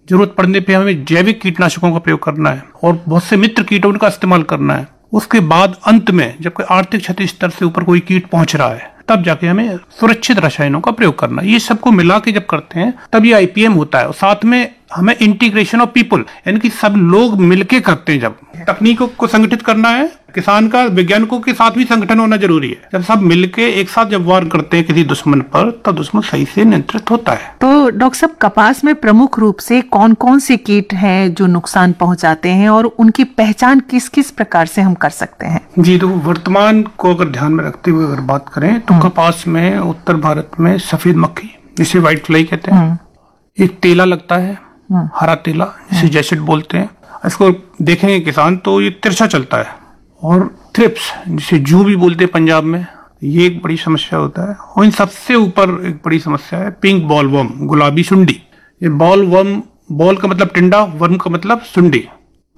जरूरत पड़ने पे हमें जैविक कीटनाशकों का प्रयोग करना है और बहुत से मित्र कीटों का इस्तेमाल करना है। उसके बाद अंत में जब कोई आर्थिक क्षति स्तर से ऊपर कोई कीट पहुंच रहा है तब जाके हमें सुरक्षित रसायनों का प्रयोग करना है। ये सबको मिला के जब करते हैं तब ये आईपीएम होता है। और साथ में हमें इंटीग्रेशन ऑफ पीपल, यानी कि सब लोग मिलके करते हैं। जब तकनीकों को संगठित करना है, किसान का वैज्ञानिकों के साथ भी संगठन होना जरूरी है। जब सब मिलके एक साथ जब वार करते हैं किसी दुश्मन पर, तब दुश्मन सही से नियंत्रित होता है। तो डॉक्टर साहब, कपास में प्रमुख रूप से कौन कौन से कीट हैं जो नुकसान पहुंचाते हैं और उनकी पहचान किस किस प्रकार से हम कर सकते हैं? जी, तो वर्तमान को अगर ध्यान में रखते हुए अगर बात करें तो कपास में उत्तर भारत में सफेद मक्खी, जिसे व्हाइट फ्लाई कहते हैं, एक तेला लगता है, हरा तेला जिसे जैसिड बोलते हैं। इसको देखेंगे किसान तो ये तिरछा चलता है। और थ्रिप्स, जिसे जू भी बोलते हैं पंजाब में, ये एक बड़ी समस्या होता है। और इन सबसे ऊपर एक बड़ी समस्या है पिंक बॉलवर्म, गुलाबी सुंडी। ये बॉलवर्म, बॉल का मतलब टिंडा, वर्म का मतलब सुंडी।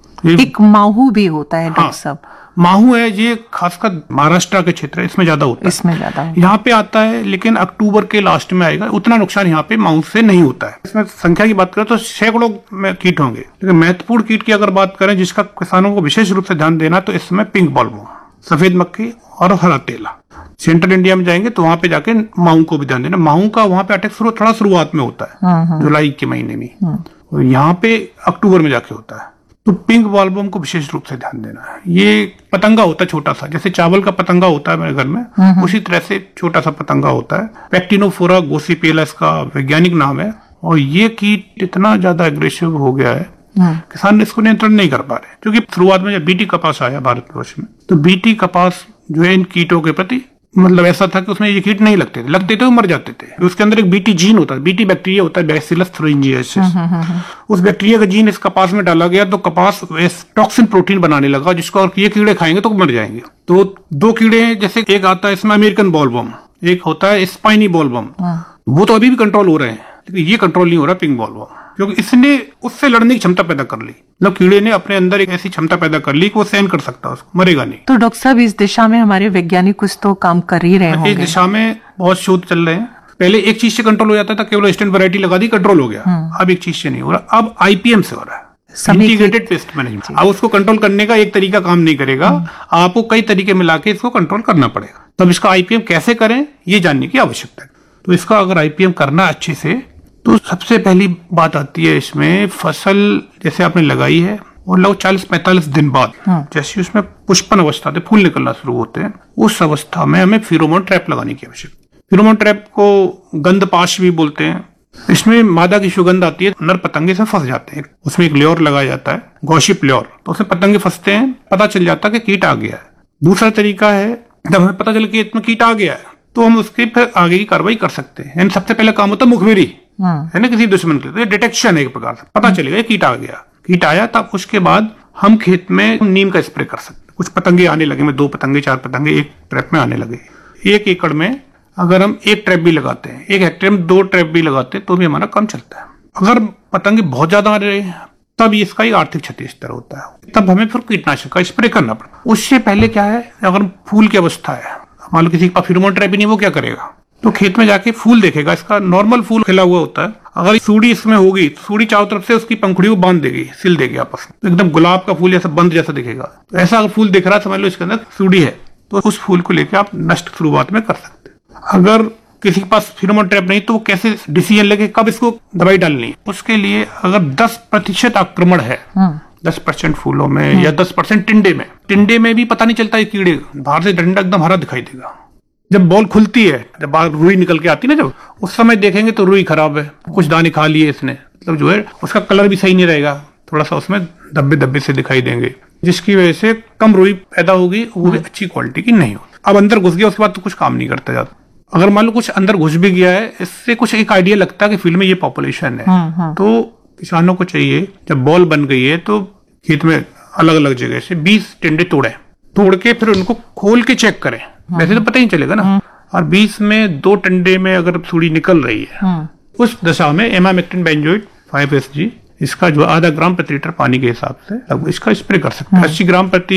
एक माहू भी होता है डॉक्टर साहब। माहू है, ये खासकर महाराष्ट्र के क्षेत्र इसमें ज्यादा होता है। इसमें ज्यादा यहाँ पे आता है, लेकिन अक्टूबर के लास्ट में आएगा। उतना नुकसान यहाँ पे माहू से नहीं होता है। इसमें संख्या की बात करें तो सैकड़ों में कीट होंगे, लेकिन महत्वपूर्ण कीट की अगर बात करें जिसका किसानों को विशेष रूप से ध्यान देना, तो इसमें पिंक बॉलवर्म, सफेद मक्खी और हरा तेला। सेंट्रल इंडिया में जाएंगे तो वहां पे जाके माहू को भी ध्यान देना। माहू का वहां पे अटैक थोड़ा शुरुआत में होता है, जुलाई के महीने में, और यहाँ पे अक्टूबर में जाके होता है। तो पिंक बॉलवर्म को विशेष रूप से ध्यान देना है। ये पतंगा होता है छोटा सा, जैसे चावल का पतंगा होता है मेरे घर में, उसी तरह से छोटा सा पतंगा होता है। पैक्टिनोफोरा गोसिपेला इसका वैज्ञानिक नाम है। और ये कीट इतना ज्यादा एग्रेसिव हो गया है, किसान इसको नियंत्रण नहीं कर पा रहे। क्योंकि शुरुआत में जब बीटी कपास आया भारतवर्ष में, तो बीटी कपास जो है इन कीटों के प्रति मतलब ऐसा था कि उसमें ये कीट नहीं लगते थे वो मर जाते थे। उसके अंदर एक बीटी जीन होता है, बीटी बैक्टीरिया होता है, बैसिलस थुरिंजिएसिस। उस बैक्टीरिया का जीन इस कपास में डाला गया तो कपास टॉक्सिन प्रोटीन बनाने लगा, जिसको अगर ये कीड़े खाएंगे तो मर जाएंगे। तो दो कीड़े हैं, जैसे एक आता है इसमें अमेरिकन बॉलवर्म, एक होता है स्पाइनी बॉलवर्म। वो तो अभी भी कंट्रोल हो रहे हैं, लेकिन ये कंट्रोल नहीं हो रहा पिंक बॉलवर्म, क्योंकि इसने उससे लड़ने की क्षमता पैदा कर ली। मतलब कीड़े ने अपने अंदर एक ऐसी क्षमता पैदा कर ली कि वो सहन कर सकता है, उसको मरेगा नहीं। तो डॉक्टर साहब, इस दिशा में हमारे वैज्ञानिक कुछ तो काम कर ही रहे होंगे। इस दिशा में बहुत शोध चल रहे हैं। पहले एक चीज से कंट्रोल हो जाता था, केवल स्टैंड वैरायटी लगा दी, कंट्रोल हो गया। अब एक चीज से नहीं हो रहा, अब आईपीएम से हो रहा है, इंटीग्रेटेड पेस्ट मैनेजमेंट। अब उसको कंट्रोल करने का एक तरीका काम नहीं करेगा, आपको कई तरीके मिला के इसको कंट्रोल करना पड़ेगा। तब इसका आईपीएम कैसे करें, ये जानने की आवश्यकता है। तो इसका अगर आईपीएम करना अच्छे से, तो सबसे पहली बात आती है इसमें, फसल जैसे आपने लगाई है और लगभग 40-45 दिन बाद जैसे उसमें पुष्पन अवस्था आते, फूल निकलना शुरू होते हैं, उस अवस्था में हमें फेरोमोन ट्रैप लगाने की आवश्यकता। फेरोमोन ट्रैप को गंधपाश भी बोलते हैं। इसमें मादा की सुगंध आती है, नर पतंगे से फंस जाते हैं। उसमें एक ल्योर लगाया जाता है, गॉसिप ल्योर, तो उसमें पतंगे फंसते हैं, पता चल जाता है कि कीट आ गया है। दूसरा तरीका है, जब हमें पता चले कि इसमें कीट आ गया है तो हम उसकी फिर आगे की कार्रवाई कर सकते हैं। यानी सबसे पहले काम होता है मुखबिरी, है ना, किसी दुश्मन के। तो ये डिटेक्शन है एक प्रकार से, पता चलेगा कीट आ गया, कीट आया, तब उसके बाद हम खेत में नीम का स्प्रे कर सकते हैं। कुछ पतंगे आने लगे, में 2 पतंगे 4 पतंगे एक ट्रैप में आने लगे। 1 एकड़ में अगर हम 1 ट्रैप भी लगाते हैं, 1 हेक्टेयर में 2 ट्रैप भी लगाते हैं, तो भी हमारा काम चलता है। अगर पतंगे बहुत ज्यादा आ रहे हैं तब इसका एक आर्थिक क्षति स्तर होता है, तब हमें फिर कीटनाशक का स्प्रे करना पड़ता है। उससे पहले क्या है, अगर फूल की अवस्था है, मान लो किसी के पास फेरोमोन ट्रैप ही नहीं, वो क्या करेगा, तो खेत में जाके फूल देखेगा, इसका नॉर्मल फूल खिला हुआ होता है, अगर सूड़ी इसमें होगी तो सूड़ी चारों तरफ से उसकी पंखुड़ी को बांध देगी, सिल देगी आपस में, तो एकदम गुलाब का फूल जैसा बंद जैसा दिखेगा। तो ऐसा अगर फूल दिख रहा है, समझ लो इसके अंदर सूड़ी है, तो उस फूल को लेकर आप नष्ट शुरुआत में कर सकते हैं। अगर किसी के पास फेरोमोन ट्रैप नहीं, तो वो कैसे डिसीजन लेके कब इसको दवाई डालनी है, उसके लिए अगर 10% आक्रमण है, 10% फूलों में या 10% टिंडे में भी पता नहीं चलता है कीड़े, बाहर से डंडा एकदम हरा दिखाई देगा। जब बॉल खुलती है, जब बाहर रुई निकल के आती है ना, जब उस समय देखेंगे तो रुई खराब है, कुछ दाने खा लिए इसने, मतलब जो है उसका कलर भी सही नहीं रहेगा, थोड़ा सा उसमें धब्बे से दिखाई देंगे, जिसकी वजह से कम रुई पैदा होगी, वो भी अच्छी क्वालिटी की नहीं होगी। अब अंदर घुस गया, उसके बाद तो कुछ काम नहीं करता ज्यादा। अगर मान लो कुछ अंदर घुस भी गया है, इससे कुछ एक आइडिया लगता है कि फील्ड में ये पॉपुलेशन है, तो किसानों को चाहिए जब बॉल बन गई है तो खेत में अलग अलग जगह से 20 टिंडे तोड़ के फिर उनको खोल के चेक करें। वैसे तो पता ही चलेगा ना। और 20 में 2 टंडे में अगर सूड़ी निकल रही है, उस दशा में एमामेक्टिन बेंजोएट 5 SG, इसका जो 0.5 ग्राम प्रति लीटर पानी के हिसाब से इसका स्प्रे कर सकते हैं। 80 ग्राम प्रति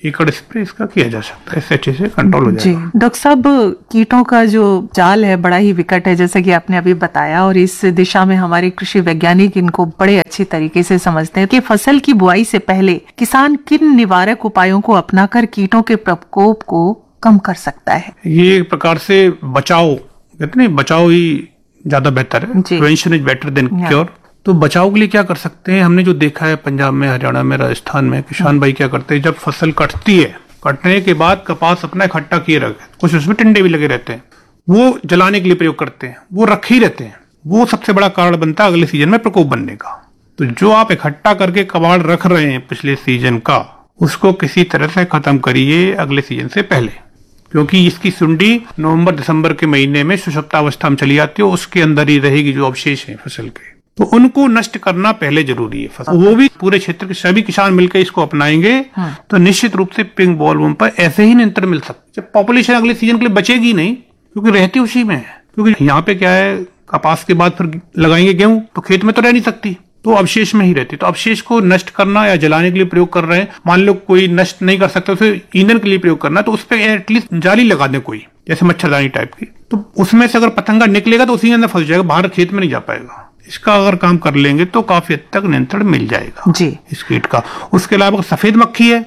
एकड़ स्प्रे इसका किया जा सकता है, इससे अच्छे से कंट्रोल हो जाएगा। जी डॉक्टर साहब, कीटों का जो जाल है बड़ा ही विकट है, जैसा कि आपने अभी बताया, और इस दिशा में हमारे कृषि वैज्ञानिक इनको बड़े अच्छी तरीके से समझते हैं कि फसल की बुआई से पहले किसान किन निवारक उपायों को अपनाकर कीटों के प्रकोप को कम कर सकता है। ये एक प्रकार से बचाव, कहते हैं बचाव ही ज्यादा बेहतर है, prevention is better than cure. तो बचाव के लिए क्या कर सकते हैं, हमने जो देखा है पंजाब में, हरियाणा में, राजस्थान में, किसान भाई क्या करते हैं, जब फसल कटती है, कटने के बाद कपास अपना इकट्ठा किए रखे, कुछ उसमें टिंडे भी लगे रहते हैं, वो जलाने के लिए प्रयोग करते हैं, वो रखे ही रहते हैं। वो सबसे बड़ा कारण बनता है अगले सीजन में प्रकोप बनने का। तो जो आप इकट्ठा करके कबाड़ रख रहे हैं पिछले सीजन का, उसको किसी तरह से खत्म करिए अगले सीजन से पहले, क्योंकि इसकी सुंडी नवंबर दिसंबर के महीने में सुषुप्तावस्था में चली जाती है, उसके अंदर ही रहेगी जो अवशेष है फसल के, तो उनको नष्ट करना पहले जरूरी है फसल। वो भी पूरे क्षेत्र के सभी किसान मिलकर इसको अपनाएंगे तो निश्चित रूप से पिंक बॉलवर्म पर ऐसे ही नियंत्रण मिल सकता है। जब पॉपुलेशन अगले सीजन के लिए बचेगी नहीं, क्योंकि रहती उसी में है, क्योंकि यहाँ पे क्या है, कपास के बाद फिर लगाएंगे गेहूं, तो खेत में तो रह नहीं सकती, तो अवशेष में ही रहती। तो अवशेष को नष्ट करना या जलाने के लिए प्रयोग कर रहे हैं, मान लो कोई नष्ट नहीं कर सकता, उसे ईंधन के लिए प्रयोग करना, तो उस पर एटलीस्ट जाली लगा दें कोई, जैसे मच्छरदानी टाइप की, तो उसमें से अगर पतंगा निकलेगा तो उसी के अंदर फंस जाएगा, बाहर खेत में नहीं जा पाएगा। इसका अगर काम कर लेंगे तो काफी हद तक नियंत्रण मिल जाएगा जी इस कीट का। उसके अलावा सफेद मक्खी है,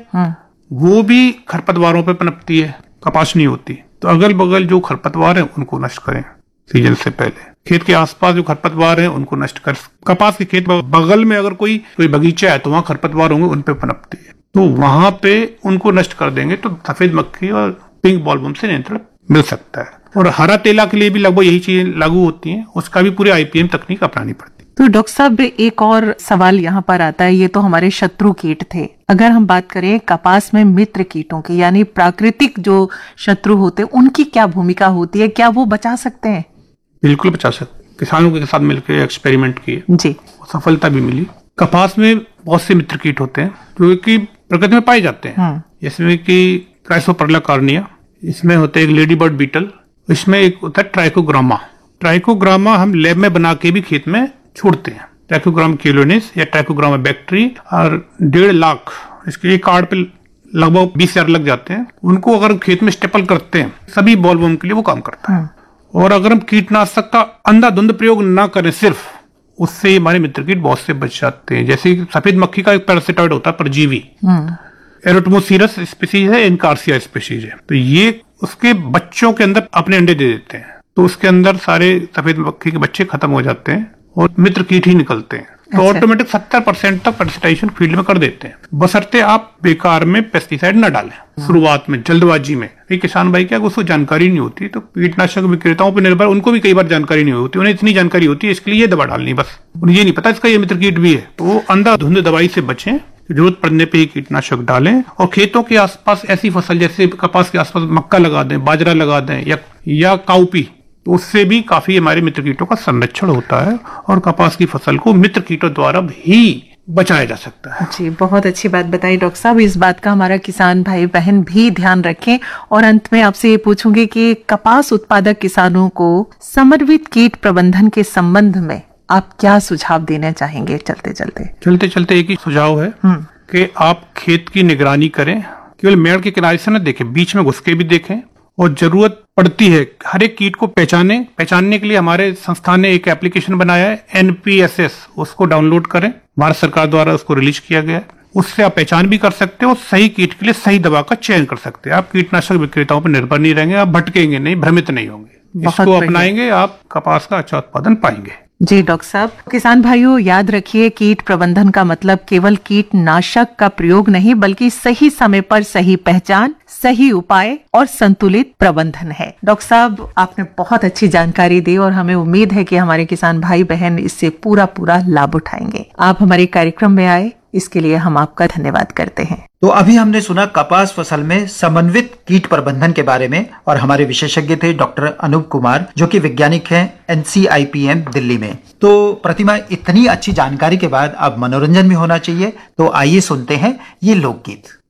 वो भी खरपतवारों पे पनपती है, कपास नहीं होती, तो अगल बगल जो खरपतवार है उनको नष्ट करें सीजन से पहले। खेत के आसपास जो खरपतवार है उनको नष्ट कर, कपास के खेत बगल में अगर कोई बगीचा है तो वहां खरपतवार होंगे, उन पे पनपती है, तो वहां पे उनको नष्ट कर देंगे तो सफेद मक्खी और पिंक बॉलवर्म से नियंत्रण मिल सकता है। और हरा तेला के लिए भी लगभग यही चीजें लागू होती हैं, उसका भी पूरे IPM तकनीक अपनानी पड़ती है। तो डॉक्टर साहब, एक और सवाल यहाँ पर आता है, ये तो हमारे शत्रु कीट थे, अगर हम बात करें कपास में मित्र कीटों की, यानी प्राकृतिक जो शत्रु होते हैं, उनकी क्या भूमिका होती है, क्या वो बचा सकते हैं? बिल्कुल बचा सकते, किसानों के साथ मिलकर एक्सपेरिमेंट किए जी, सफलता भी मिली। कपास में बहुत से मित्र कीट होते हैं जो कि प्रकृति में पाए जाते हैं, जिसमें कि क्राइसोपर्ला कार्निया, इसमें होते हैं एक लेडी बर्ड बीटल, इसमें एक होता है ट्राइकोग्रामा। ट्राइकोग्रामा हम लैब में बना के भी खेत में छोड़ते हैं, ट्राइकोग्रामा क्यूलोनिस या ट्राइकोग्रामा बैक्टीरी, और 1.5 लाख इसके एक कार्ड पे लगभग 20,000 लग जाते हैं। उनको अगर खेत में स्टेपल करते हैं, सभी बॉलवर्म के लिए वो काम करता है। और अगर हम कीटनाशक का अंधाधुंध प्रयोग ना करें सिर्फ, उससे हमारे मित्र कीट बहुत से बच जाते हैं। जैसे सफेद मक्खी का एक पैरासिटॉइड होता है परजीवी, एरोटमोसीरस स्पीसीज है, इनकार्सिया स्पीसीज है, तो ये उसके बच्चों के अंदर अपने अंडे दे देते हैं, तो उसके अंदर सारे सफेद मक्खी के बच्चे खत्म हो जाते हैं और मित्र कीट ही निकलते हैं। तो ऑटोमेटिक 70% तक पैरासिटाइजेशन फील्ड में कर देते हैं, बशर्ते आप बेकार में पेस्टिसाइड न डालें शुरुआत में, जल्दबाजी में। एक किसान भाई क्या उसको जानकारी नहीं होती, तो कीटनाशक विक्रेताओं पर निर्भर, उनको भी कई बार जानकारी नहीं होती, उन्हें इतनी जानकारी होती है इसके लिए ये दवा डालनी, बस उन्हें ये नहीं पता इसका ये मित्र कीट भी है। तो वो अंधाधुंध दवाई से बचें, जरूरत पड़ने पे ही कीटनाशक डालें। और खेतों के आसपास ऐसी फसल जैसे कपास के आसपास मक्का लगा दें, बाजरा लगा दें या काउपी, तो उससे भी काफी हमारे मित्र कीटों का संरक्षण होता है और कपास की फसल को मित्र कीटों द्वारा भी बचाया जा सकता है। जी, बहुत अच्छी बात बताई डॉक्टर साहब। इस बात का हमारा किसान भाई बहन भी ध्यान रखें। और अंत में आपसे ये पूछूंगी कि कपास उत्पादक किसानों को समन्वित कीट प्रबंधन के संबंध में आप क्या सुझाव देना चाहेंगे? चलते चलते एक ही सुझाव है कि आप खेत की निगरानी करें, केवल मेड़ के किनारे से न देखें, बीच में घुस के भी देखें, और जरूरत पड़ती है हर एक कीट को पहचानने के लिए हमारे संस्थान ने एक एप्लीकेशन बनाया है NPSS, उसको डाउनलोड करें, भारत सरकार द्वारा उसको रिलीज किया गया है। उससे आप पहचान भी कर सकते हो, सही कीट के लिए सही दवा का चयन कर सकते हैं। आप कीटनाशक विक्रेताओं पर निर्भर नहीं रहेंगे, आप भटकेंगे नहीं, भ्रमित नहीं होंगे। इसको अपनाएंगे, आप कपास का अच्छा उत्पादन पाएंगे। जी डॉक्टर साहब, किसान भाइयों याद रखिए, कीट प्रबंधन का मतलब केवल कीटनाशक का प्रयोग नहीं, बल्कि सही समय पर सही पहचान, सही उपाय और संतुलित प्रबंधन है। डॉक्टर साहब, आपने बहुत अच्छी जानकारी दी और हमें उम्मीद है कि हमारे किसान भाई बहन इससे पूरा लाभ उठाएंगे। आप हमारे कार्यक्रम में आए, इसके लिए हम आपका धन्यवाद करते हैं। तो अभी हमने सुना कपास फसल में समन्वित कीट प्रबंधन के बारे में, और हमारे विशेषज्ञ थे डॉक्टर अनूप कुमार, जो कि वैज्ञानिक हैं NCIPM दिल्ली में। तो प्रतिमा, इतनी अच्छी जानकारी के बाद अब मनोरंजन भी होना चाहिए, तो आइए सुनते हैं ये लोकगीत।